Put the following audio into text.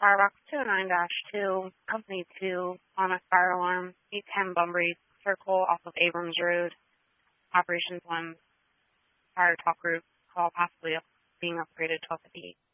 Firebox 209-2, Company 2, on a fire alarm, 810 Bunbury Circle off of Abrams Road, Operations 1, Fire Talk Group, call possibly being upgraded to 1258.